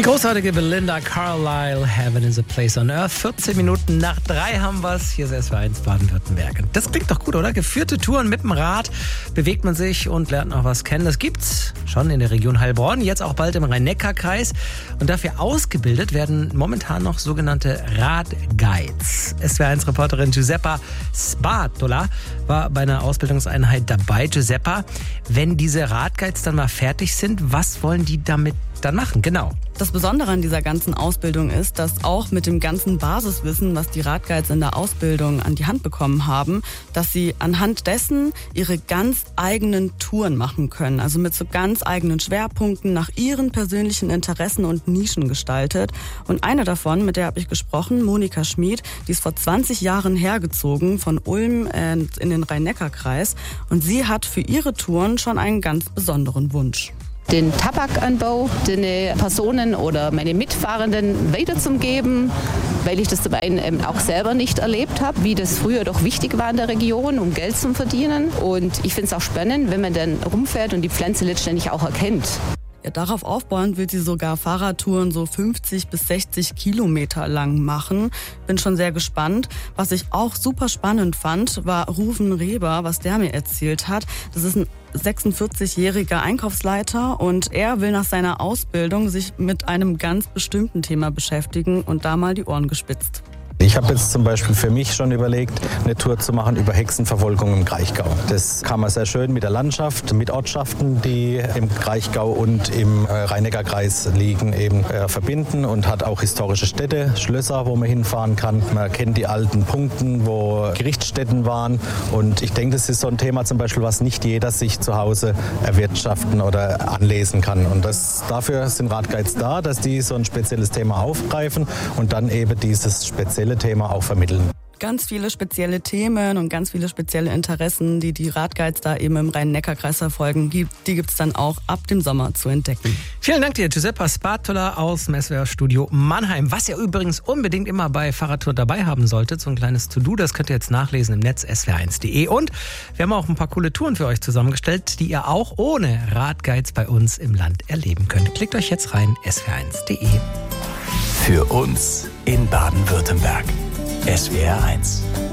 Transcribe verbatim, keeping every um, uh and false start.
Die großartige Belinda Carlisle, Heaven is a Place on Earth. vierzehn Minuten nach drei haben wir es. Hier ist S W R eins Baden-Württemberg. Das klingt doch gut, oder? Geführte Touren mit dem Rad, bewegt man sich und lernt noch was kennen. Das gibt's schon in der Region Heilbronn, jetzt auch bald im Rhein-Neckar-Kreis. Und dafür ausgebildet werden momentan noch sogenannte Radguides. S W R eins Reporterin Giuseppa Spatola war bei einer Ausbildungseinheit dabei. Giuseppa, wenn diese Radguides dann mal fertig sind, was wollen die damit dann machen? Genau. Das Besondere an dieser ganzen Ausbildung ist, dass auch mit dem ganzen Basiswissen, was die Radguides in der Ausbildung an die Hand bekommen haben, dass sie anhand dessen ihre ganz eigenen Touren machen können. Also mit so ganz eigenen Schwerpunkten nach ihren persönlichen Interessen und Nischen gestaltet. Und eine davon, mit der habe ich gesprochen, Monika Schmid, die ist vor zwanzig Jahren hergezogen von Ulm in den Rhein-Neckar-Kreis. Und sie hat für ihre Touren schon einen ganz besonderen Wunsch. Den Tabakanbau den Personen oder meine Mitfahrenden weiterzugeben, weil ich das zum einen auch selber nicht erlebt habe, wie das früher doch wichtig war in der Region, um Geld zu verdienen. Und ich finde es auch spannend, wenn man dann rumfährt und die Pflanze letztendlich auch erkennt. Ja, darauf aufbauend will sie sogar Fahrradtouren so fünfzig bis sechzig Kilometer lang machen. Bin schon sehr gespannt. Was ich auch super spannend fand, war Ruven Reber, was der mir erzählt hat. Das ist ein sechsundvierzigjähriger Einkaufsleiter und er will nach seiner Ausbildung sich mit einem ganz bestimmten Thema beschäftigen und da mal die Ohren gespitzt. Ich habe jetzt zum Beispiel für mich schon überlegt, eine Tour zu machen über Hexenverfolgung im Kraichgau. Das kann man sehr schön mit der Landschaft, mit Ortschaften, die im Kraichgau und im Rhein-Neckar-Kreis liegen, eben äh, verbinden und hat auch historische Städte, Schlösser, wo man hinfahren kann. Man kennt die alten Punkte, wo Gerichtsstätten waren. Und ich denke, das ist so ein Thema zum Beispiel, was nicht jeder sich zu Hause erwirtschaften oder anlesen kann. Und das, dafür sind Radguides da, dass die so ein spezielles Thema aufgreifen und dann eben dieses spezielle Thema auch vermitteln. Ganz viele spezielle Themen und ganz viele spezielle Interessen, die die Radguides da eben im Rhein-Neckar-Kreis verfolgen, die gibt es dann auch ab dem Sommer zu entdecken. Vielen Dank dir, Giuseppa Spatola aus dem S W R-Studio Mannheim. Was ihr übrigens unbedingt immer bei Fahrradtour dabei haben solltet, so ein kleines To-Do, das könnt ihr jetzt nachlesen im Netz S W R eins punkt de. Und wir haben auch ein paar coole Touren für euch zusammengestellt, die ihr auch ohne Radguides bei uns im Land erleben könnt. Klickt euch jetzt rein, S W R eins punkt de. Für uns in Baden-Württemberg. S W R eins.